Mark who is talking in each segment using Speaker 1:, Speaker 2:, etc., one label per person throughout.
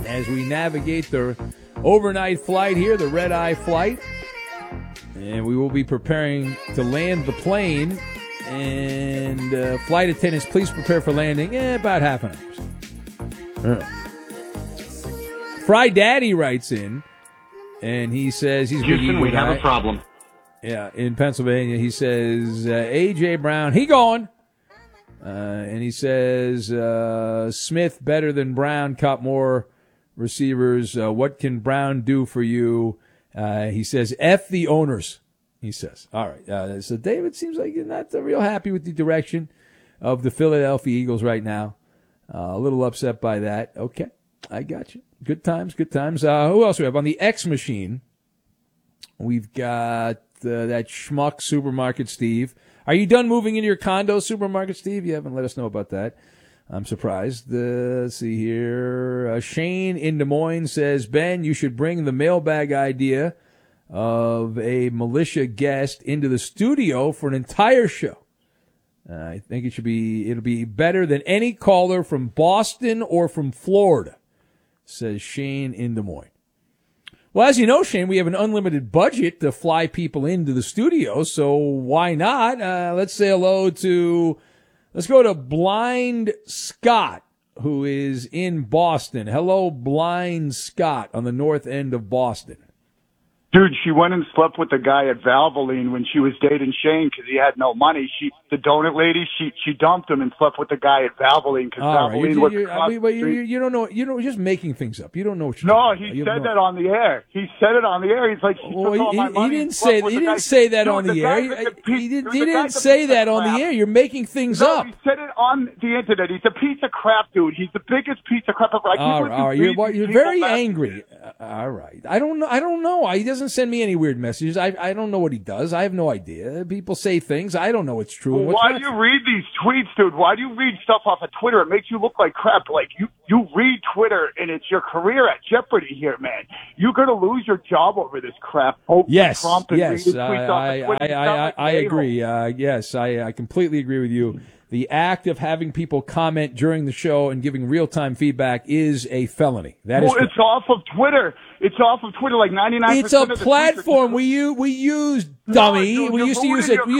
Speaker 1: as we navigate the overnight flight here, the red-eye flight. And we will be preparing to land the plane. And flight attendants, please prepare for landing. About half an hour. Fry Daddy writes in, and he says he's
Speaker 2: Houston, we have a problem.
Speaker 1: Yeah, in Pennsylvania, he says A.J. Brown, he gone. And he says Smith better than Brown, caught more receivers. What can Brown do for you? He says F the owners. He says. All right. So David seems like you're not real happy with the direction of the Philadelphia Eagles right now. A little upset by that. Okay, I got you. Good times, good times. Who else do we have on the X machine? We've got that schmuck Supermarket Steve. Are you done moving into your condo, Supermarket Steve? You haven't let us know about that. I'm surprised. Let's see here. Shane in Des Moines says, Ben, you should bring the mailbag idea of a militia guest into the studio for an entire show. I think it'll be better than any caller from Boston or from Florida, says Shane in Des Moines. Well, as you know, Shane, we have an unlimited budget to fly people into the studio, so why not? Let's say hello to, let's go to Blind Scott, who is in Boston. Hello, Blind Scott on the north end of Boston.
Speaker 3: Dude, she went and slept with the guy at Valvoline when she was dating Shane because he had no money. The donut lady, she dumped him and slept with the guy at Valvoline because Valvoline was.
Speaker 1: You don't know. You're just making things up. You don't know what you're
Speaker 3: No,
Speaker 1: talking
Speaker 3: he
Speaker 1: about.
Speaker 3: said that on the air. He said it on the air. He's like, she took all my money.
Speaker 1: He didn't say that on the air. He didn't say that on the air. You're making things up.
Speaker 3: He said it on the internet. He's a piece of crap, dude. He's the biggest piece of crap ever.
Speaker 1: All right. You're very angry. All right. I don't know. He doesn't send me any weird messages. I don't know what he does. I have no idea. People say things. I don't know what's true.
Speaker 3: Well, why do you read these tweets, dude? Why do you read stuff off of Twitter? It makes you look like crap. Like, you read Twitter, and it's your career at jeopardy here, man. You're going to lose your job over this crap.
Speaker 1: Yes,
Speaker 3: Trump and
Speaker 1: yes. I agree. Yes, I completely agree with you. The act of having people comment during the show and giving real-time feedback is a felony.
Speaker 3: It's off of Twitter. It's off of Twitter, like 99%.
Speaker 1: It's a platform we use, dummy.
Speaker 3: No, dude,
Speaker 1: we used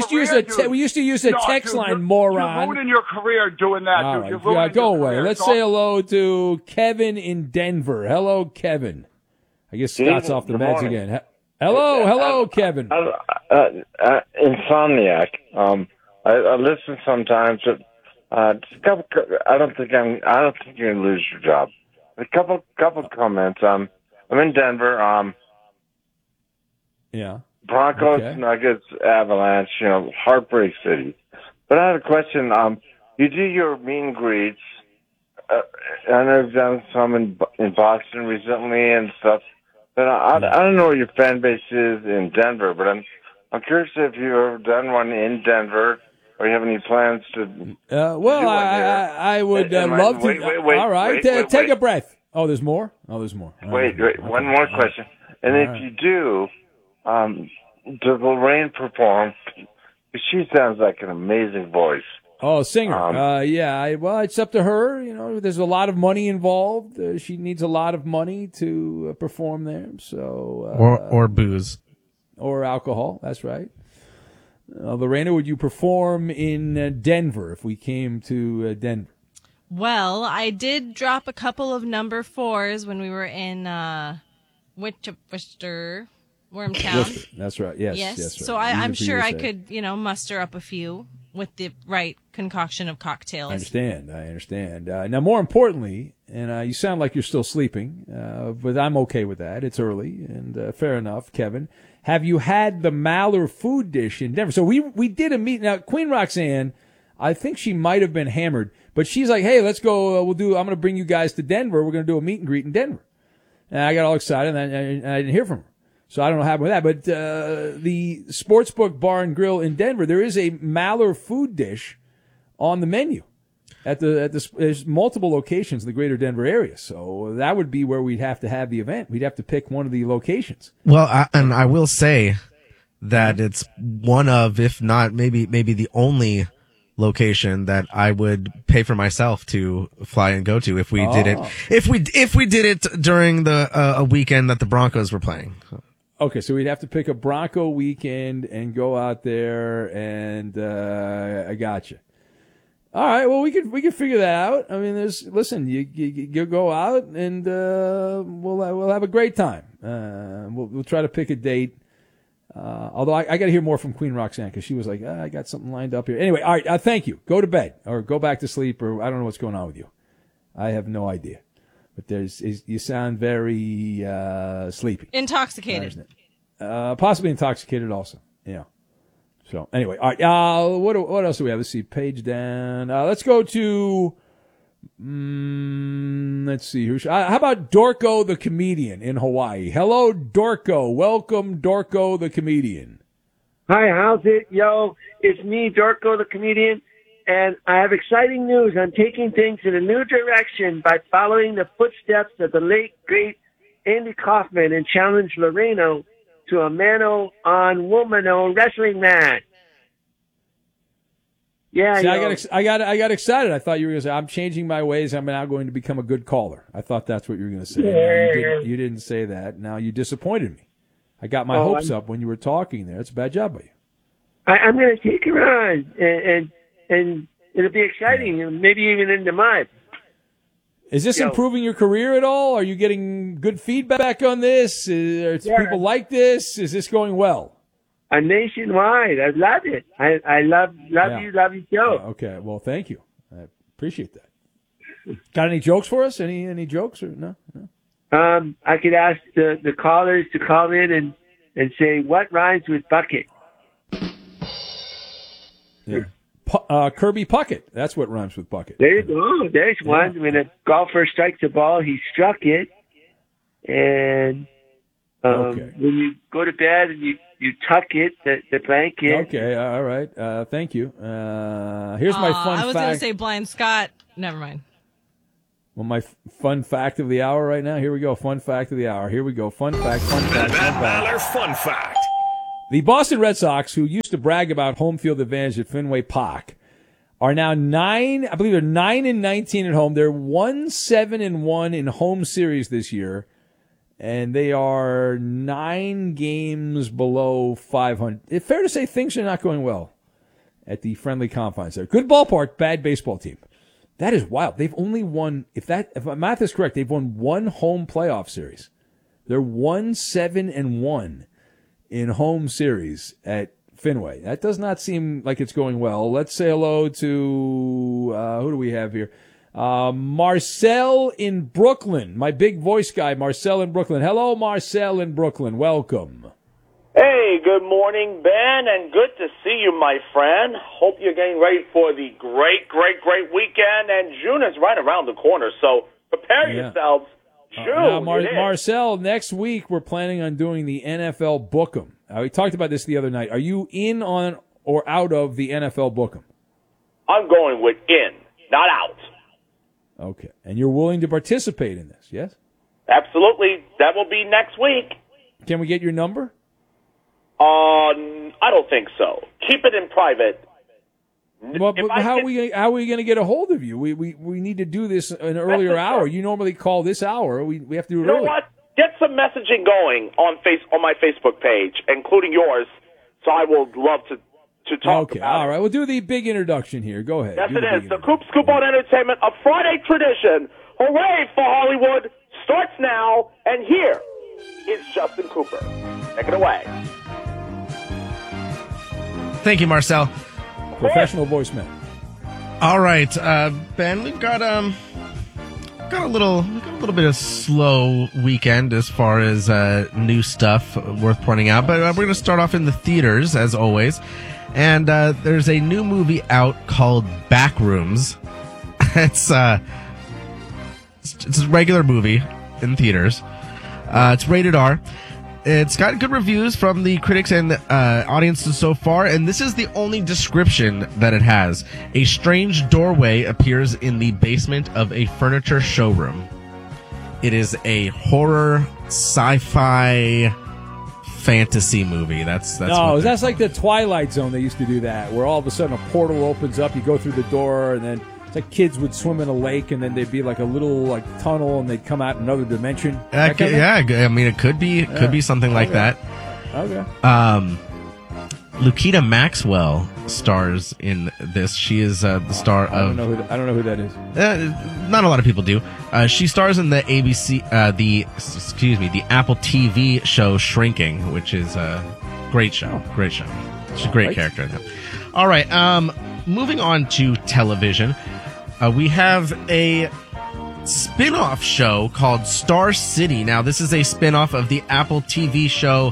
Speaker 1: to use a text line, moron.
Speaker 3: You're ruining your career doing that,
Speaker 1: all
Speaker 3: dude.
Speaker 1: Right. Go away. Let's say hello to Kevin in Denver. Hello, Kevin. I guess Scott's off the meds again. Hello, Kevin.
Speaker 4: Insomniac. I listen sometimes. Just a couple. I don't think you're gonna lose your job. A couple comments. I'm in Denver.
Speaker 1: Yeah.
Speaker 4: Broncos, okay. Nuggets, Avalanche. Heartbreak city. But I had a question. You do your meet and greets. I know you've done some in Boston recently and stuff. But I don't know what your fan base is in Denver. But I'm curious if you've ever done one in Denver. Or you have any plans to?
Speaker 1: I would love to.
Speaker 4: Wait,
Speaker 1: all right, take a breath. Oh, there's more. Wait.
Speaker 4: One more question. And if you do, does Lorraine perform? She sounds like an amazing voice.
Speaker 1: Oh, singer. Yeah. Well, it's up to her. There's a lot of money involved. She needs a lot of money to perform there. So.
Speaker 5: Or booze.
Speaker 1: Or alcohol. That's right. Lorena, would you perform in Denver if we came to Denver?
Speaker 6: Well, I did drop a couple of number 4s when we were in Worcester, Wormtown.
Speaker 1: That's right. Yes.
Speaker 6: Yes.
Speaker 1: Right.
Speaker 6: So I'm sure I could, muster up a few with the right concoction of cocktails.
Speaker 1: I understand. Now, more importantly, and you sound like you're still sleeping, but I'm okay with that. It's early, and fair enough, Kevin. Have you had the Maller food dish in Denver? So we did a meet. Now, Queen Roxanne, I think she might have been hammered, but she's like, hey, let's go. I'm going to bring you guys to Denver. We're going to do a meet and greet in Denver. And I got all excited, and I didn't hear from her. So I don't know what happened with that. But the Sportsbook Bar and Grill in Denver, there is a Maller food dish on the menu. There's multiple locations in the greater Denver area. So that would be where we'd have to have the event. We'd have to pick one of the locations.
Speaker 5: Well, I will say that it's one of, if not maybe the only location that I would pay for myself to fly and go to if we did it. If we did it during the a weekend that the Broncos were playing.
Speaker 1: Okay, so we'd have to pick a Bronco weekend and go out there, and I got you. All right, well we could figure that out. I mean, you go out and we'll have a great time. We'll try to pick a date. Although I got to hear more from Queen Roxanne because she was like, I got something lined up here. Anyway, all right, thank you. Go to bed or go back to sleep, or I don't know what's going on with you. I have no idea. But you sound very sleepy.
Speaker 6: Intoxicated.
Speaker 1: Possibly intoxicated also. Yeah. So anyway, all right. What else do we have? Let's see. Page down. Let's go to. Let's see. How about Dorko the comedian in Hawaii? Hello, Dorko. Welcome, Dorko the comedian.
Speaker 2: Hi, how's it? Yo, it's me, Dorko the comedian, and I have exciting news. I'm taking things in a new direction by following the footsteps of the late, great Andy Kaufman and challenge Loreno to a mano-on-womano wrestling match. Yeah,
Speaker 1: see, I got excited. I thought you were going to say, I'm changing my ways. I'm now going to become a good caller. I thought that's what you were going to say. No, you didn't say that. Now you disappointed me. I got my hopes up when you were talking there. It's a bad job by you.
Speaker 2: I'm going to take her on, and it'll be exciting, maybe even into mine.
Speaker 1: Is this improving your career at all? Are you getting good feedback on this? People like this? Is this going well?
Speaker 2: Nationwide. I love it. I love you, love you, Joe.
Speaker 1: Okay. Well, thank you. I appreciate that. Got any jokes for us? Any jokes or no?
Speaker 2: I could ask the callers to call in and say, what rhymes with bucket?
Speaker 1: Yeah. Kirby Puckett. That's what rhymes with bucket.
Speaker 2: There you go. There's one. When a golfer strikes a ball, he struck it. And when you go to bed and you tuck it, the blanket.
Speaker 1: Okay, all right. Thank you. Here's my fun fact.
Speaker 6: I was going to say Blind Scott. Never mind.
Speaker 1: Well, my fun fact of the hour right now. Here we go. Fun fact of the hour. Here we go. Fun fact.
Speaker 7: Matt Baller fun fact.
Speaker 1: The Boston Red Sox, who used to brag about home field advantage at Fenway Park, are now 9 and 19 at home. They're 1-7-1 in home series this year, and they are 9 games below 500. It's fair to say things are not going well at the friendly confines there. Good ballpark, bad baseball team. That is wild. They've only won, if my math is correct, they've won 1 home playoff series. They're 1-7-1 in home series at Fenway. That does not seem like it's going well. Let's say hello to, who do we have here? Marcel in Brooklyn. My big voice guy, Marcel in Brooklyn. Hello, Marcel in Brooklyn. Welcome.
Speaker 8: Hey, good morning, Ben, and good to see you, my friend. Hope you're getting ready for the great weekend, and June is right around the corner, so prepare yourselves. June,
Speaker 1: Marcel, next week we're planning on doing the NFL Book'em. We talked about this the other night. Are you in on or out of the NFL Book'em?
Speaker 8: I'm going with in, not out.
Speaker 1: Okay, and you're willing to participate in this, yes?
Speaker 8: Absolutely. That will be next week.
Speaker 1: Can we get your number?
Speaker 8: I don't think so. Keep it in private.
Speaker 1: Well, but how are we going to get a hold of you? We need to do this an earlier hour. You normally call this hour. We have to do it early.
Speaker 8: You know what? Get some messaging going on my Facebook page, including yours. So I will love to talk about
Speaker 1: all right. We'll do the big introduction here. Go ahead.
Speaker 8: Yes, it is. The Coop Scoop on Entertainment, a Friday tradition. Hooray for Hollywood starts now, and here is Justin Cooper. Take it away.
Speaker 5: Thank you, Marcel.
Speaker 1: Professional voiceman.
Speaker 5: All right, Ben, we've got a little bit of slow weekend as far as new stuff worth pointing out, but we're going to start off in the theaters as always. And there's a new movie out called Backrooms. It's a regular movie in theaters. It's rated R. It's got good reviews from the critics and audiences so far, and this is the only description that it has. A strange doorway appears in the basement of a furniture showroom. It is a horror, sci-fi fantasy movie. That's
Speaker 1: that's like the Twilight Zone. They used to do that, where all of a sudden a portal opens up, you go through the door, and then it's like kids would swim in a lake, and then there'd be like a little like tunnel, and they'd come out in another dimension.
Speaker 5: I mean, it could be something like that.
Speaker 1: Okay.
Speaker 5: Lukita Maxwell stars in this. She is the star of.
Speaker 1: I don't know who that is.
Speaker 5: Not a lot of people do. She stars in the the Apple TV show Shrinking, which is a great show. Great show. She's a great character in that. All right. Moving on to television, we have a spin-off show called Star City. Now, this is a spin-off of the Apple TV show.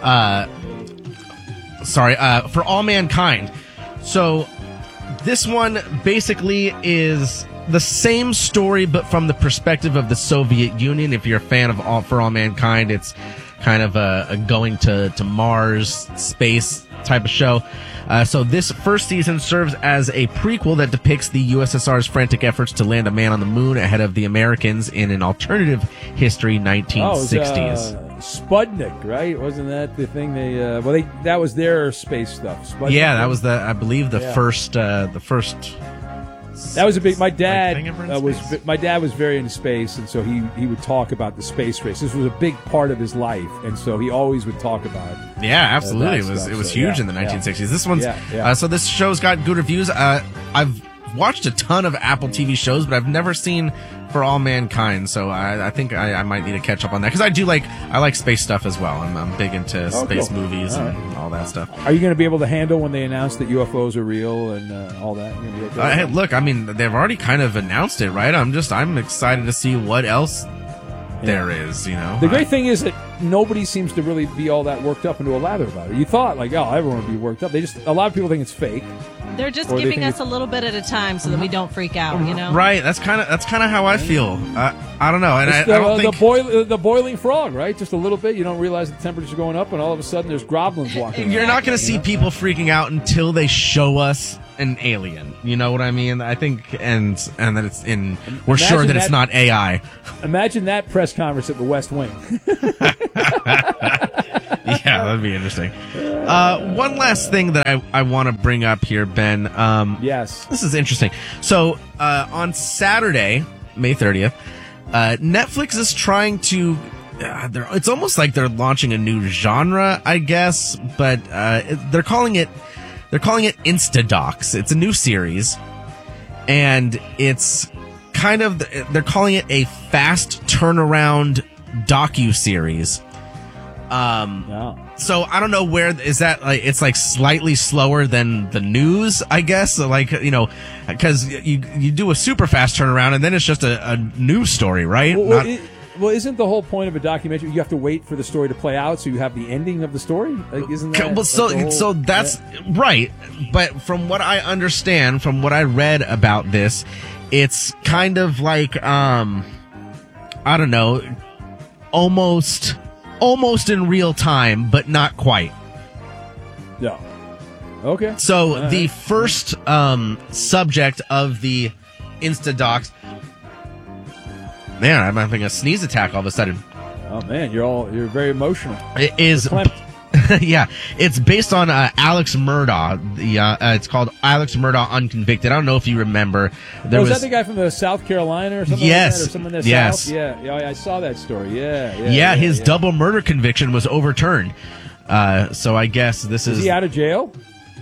Speaker 5: For All Mankind. So this one basically is the same story, but from the perspective of the Soviet Union. If you're a fan of For All Mankind, it's kind of a going to Mars space type of show. So this first season serves as a prequel that depicts the USSR's frantic efforts to land a man on the moon ahead of the Americans in an alternative history 1960s.
Speaker 1: Sputnik, right? Wasn't that the thing that was their space stuff? Sputnik,
Speaker 5: that was the first
Speaker 1: That was a big. My dad was very into space, and so he would talk about the space race. This was a big part of his life, and so he always would talk about.
Speaker 5: Yeah, absolutely. It was huge in the 1960s. This one's so this show's got good reviews. I've watched a ton of Apple TV shows, but I've never seen For All Mankind, so I think I might need to catch up on that, because I like space stuff as well. I'm big into space movies and all that stuff.
Speaker 1: Are you going to be able to handle when they announce that UFOs are real and all that? You gonna be okay
Speaker 5: look, I mean, they've already kind of announced it, right? I'm excited to see what else there is, The
Speaker 1: great thing is that nobody seems to really be all that worked up into a lather about it. You thought, everyone would be worked up. A lot of people think it's fake.
Speaker 6: They're just giving us a little bit at a time so that we don't freak out,
Speaker 5: Right. That's kind of how I feel. I don't know, and I don't think
Speaker 1: the boiling frog, right? Just a little bit. You don't realize the temperature's going up, and all of a sudden there's goblins walking.
Speaker 5: You're not going to see people freaking out until they show us an alien. You know what I mean? I think, and that it's in. We're sure that it's not AI.
Speaker 1: Imagine that press conference at the West Wing.
Speaker 5: Yeah, that'd be interesting. One last thing that I want to bring up here, Ben.
Speaker 1: Yes.
Speaker 5: This is interesting. So, on Saturday, May 30th, Netflix is trying to... it's almost like they're launching a new genre, I guess, but they're calling it Instadocs. It's a new series, and it's kind of... They're calling it a fast turnaround docu-series. So I don't know where is that, like, it's like slightly slower than the news, I guess. So because you do a super fast turnaround and then it's just a news story, right?
Speaker 1: Well, isn't the whole point of a documentary you have to wait for the story to play out so you have the ending of the story? Isn't that?
Speaker 5: Well, so that's right. But from what I understand, from what I read about this, it's kind of like I don't know, almost in real time, but not quite.
Speaker 1: Yeah. Okay.
Speaker 5: So the first subject of the Instadocs. Man, I'm having a sneeze attack all of a sudden.
Speaker 1: Oh man, you're very emotional.
Speaker 5: It is. Yeah, it's based on Alex Murdaugh. It's called Alex Murdaugh Unconvicted. I don't know if you remember.
Speaker 1: Was that the guy from the South Carolina or something?
Speaker 5: Yes.
Speaker 1: Like that, or something in the
Speaker 5: yes.
Speaker 1: South? Yeah, I saw that story. Yeah.
Speaker 5: His double murder conviction was overturned. So I guess this is.
Speaker 1: Is he out of jail?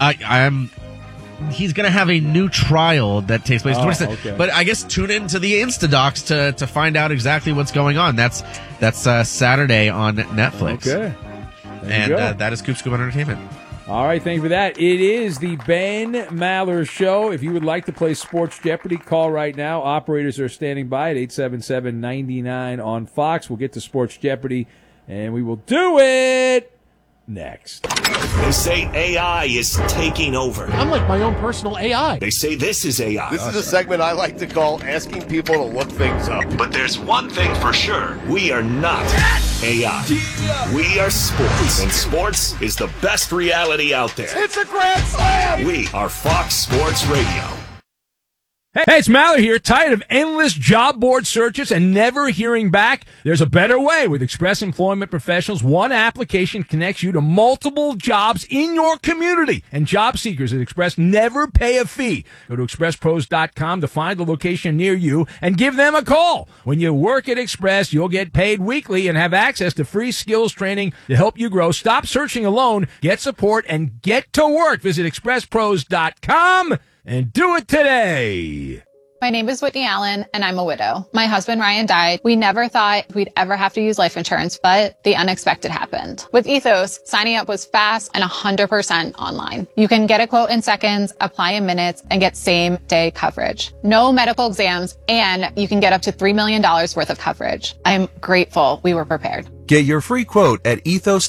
Speaker 5: He's going to have a new trial that takes place.
Speaker 1: Okay.
Speaker 5: But I guess tune into the Instadocs to find out exactly what's going on. That's Saturday on Netflix.
Speaker 1: Okay.
Speaker 5: And that is Coop Scoop Entertainment.
Speaker 1: All right, thank you for that. It is the Ben Maller Show. If you would like to play Sports Jeopardy, call right now. Operators are standing by at 877-99 on Fox. We'll get to Sports Jeopardy, and we will do it next.
Speaker 7: They say AI is taking over.
Speaker 9: I'm like my own personal AI.
Speaker 7: They say this is AI.
Speaker 10: This is a segment I like to call asking people to look things up.
Speaker 7: But there's one thing for sure. We are not AI. We are sports. And sports is the best reality out there.
Speaker 10: It's a grand slam!
Speaker 7: We are Fox Sports Radio.
Speaker 1: Hey, it's Mallory here. Tired of endless job board searches and never hearing back? There's a better way. With Express Employment Professionals, one application connects you to multiple jobs in your community. And job seekers at Express never pay a fee. Go to expresspros.com to find the location near you and give them a call. When you work at Express, you'll get paid weekly and have access to free skills training to help you grow. Stop searching alone. Get support and get to work. Visit expresspros.com. And do it today.
Speaker 11: My name is Whitney Allen, and I'm a widow. My husband, Ryan, died. We never thought we'd ever have to use life insurance, but the unexpected happened. With Ethos, signing up was fast and 100% online. You can get a quote in seconds, apply in minutes, and get same-day coverage. No medical exams, and you can get up to $3 million worth of coverage. I'm grateful we were prepared.
Speaker 12: Get your free quote at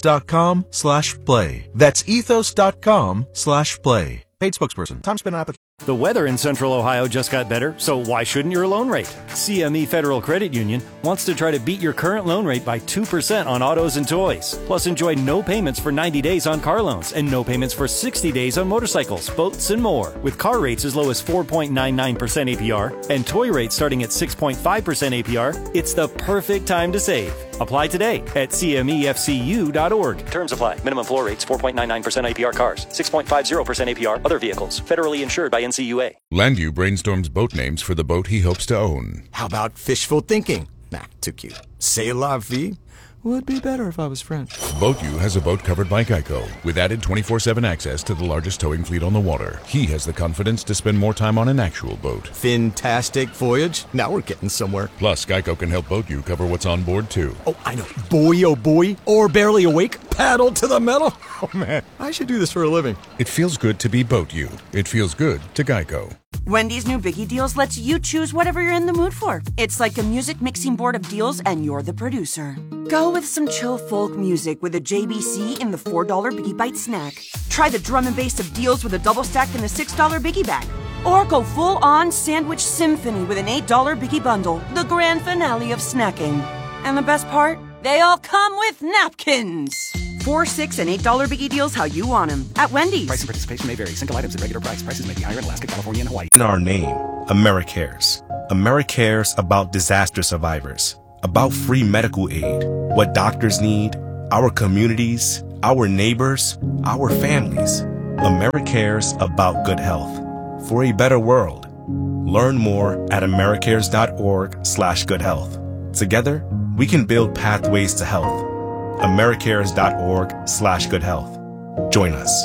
Speaker 12: ethos.com/play. That's ethos.com/play. Paid spokesperson. Time spent on application.
Speaker 13: The weather in Central Ohio just got better, so why shouldn't your loan rate? CME Federal Credit Union wants to try to beat your current loan rate by 2% on autos and toys. Plus, enjoy no payments for 90 days on car loans and no payments for 60 days on motorcycles, boats, and more. With car rates as low as 4.99% APR and toy rates starting at 6.5% APR, it's the perfect time to save. Apply today at cmefcu.org. Terms apply. Minimum floor rates 4.99% APR cars, 6.50% APR other vehicles. Federally insured by NCUA.
Speaker 14: Landu brainstorms boat names for the boat he hopes to own.
Speaker 15: How about fishful thinking? Nah, too cute. C'est la vie? Would be better if I was French.
Speaker 14: BoatU has a boat covered by Geico, with added 24/7 access to the largest towing fleet on the water. He has the confidence to spend more time on an actual boat.
Speaker 15: Fantastic voyage. Now we're getting somewhere.
Speaker 14: Plus, Geico can help BoatU cover what's on board, too.
Speaker 15: Oh, I know. Boy, oh boy. Or barely awake. Paddle to the metal. Oh, man. I should do this for a living.
Speaker 14: It feels good to be BoatU. It feels good to Geico.
Speaker 16: Wendy's new Biggie Deals lets you choose whatever you're in the mood for. It's like a music mixing board of deals, and you're the producer. Go with some chill folk music with a JBC in the $4 Biggie Bite snack. Try the drum and bass of deals with a double stack in the $6 Biggie Bag. Or go full-on sandwich symphony with an $8 Biggie Bundle, the grand finale of snacking. And the best part? They all come with napkins. $4, $6, and $8 Biggie Deals how you want them at Wendy's.
Speaker 17: Price and participation may vary. Single items at regular price. Prices may be higher in Alaska, California, and Hawaii.
Speaker 18: In our name, AmeriCares. AmeriCares about disaster survivors, about free medical aid, what doctors need, our communities, our neighbors, our families. AmeriCares about good health. For a better world. Learn more at americares.org/goodhealth. Together, we can build pathways to health. americares.org/goodhealth. Join us.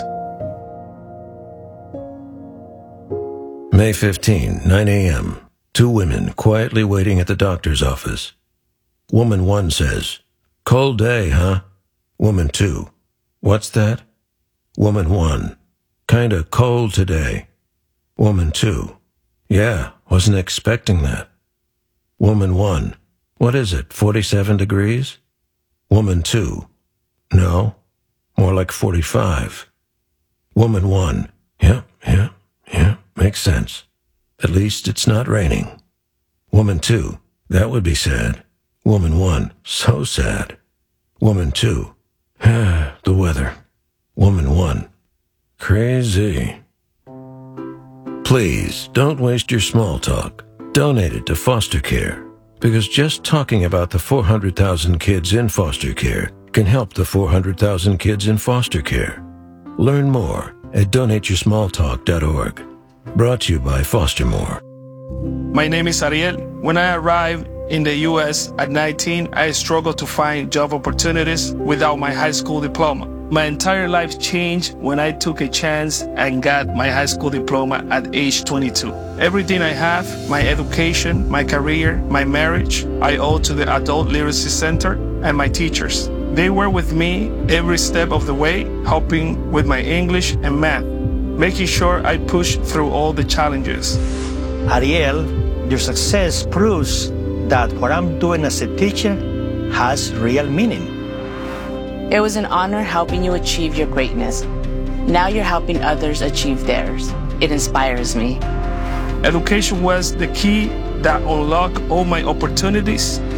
Speaker 19: May 15, 9 a.m. Two women quietly waiting at the doctor's office. Woman 1 says, "Cold day, huh?" Woman 2, "What's that?" Woman 1, "Kinda cold today." Woman 2, "Yeah, wasn't expecting that." Woman 1, "What is it, 47 degrees?" Woman 2, "No, more like 45. Woman 1, yeah, makes sense. At least it's not raining." Woman 2, "That would be sad." Woman 1, "So sad." Woman 2, "The weather." Woman 1, "Crazy." Please, don't waste your small talk. Donate it to foster care. Because just talking about the 400,000 kids in foster care can help the 400,000 kids in foster care. Learn more at donateyoursmalltalk.org. Brought to you by Foster More.
Speaker 20: My name is Ariel. When I arrived in the U.S. at 19, I struggled to find job opportunities without my high school diploma. My entire life changed when I took a chance and got my high school diploma at age 22. Everything I have, my education, my career, my marriage, I owe to the Adult Literacy Center and my teachers. They were with me every step of the way, helping with my English and math, making sure I pushed through all the challenges.
Speaker 21: Ariel, your success proves that what I'm doing as a teacher has real meaning.
Speaker 22: It was an honor helping you achieve your greatness. Now you're helping others achieve theirs. It inspires me.
Speaker 20: Education was the key that unlocked all my opportunities.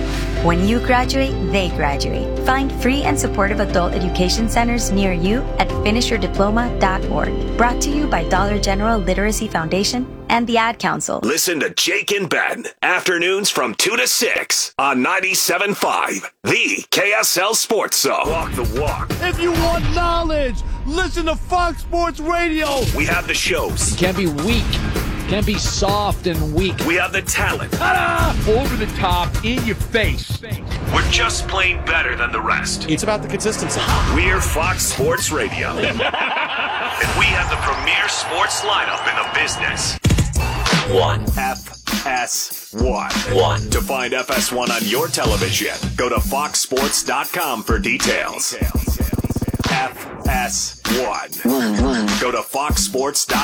Speaker 3: When you graduate, they graduate. Find free and supportive adult education centers near you at finishyourdiploma.org. Brought to you by Dollar General Literacy Foundation and the Ad Council.
Speaker 7: Listen to Jake and Ben, afternoons from 2 to 6 on 97.5, the KSL Sports Zone. Walk the walk.
Speaker 9: If you want knowledge, listen to Fox Sports Radio.
Speaker 7: We have the shows.
Speaker 9: You can't be weak. You can't be soft and weak.
Speaker 7: We have the talent.
Speaker 9: Ta-da! Over the top, in your face.
Speaker 7: We're just plain better than the rest.
Speaker 10: It's about the consistency.
Speaker 7: We're Fox Sports Radio. And we have the premier sports lineup in the business. FS1. To find FS1 on your television, go to foxsports.com for details. FS1. Go to foxsports.com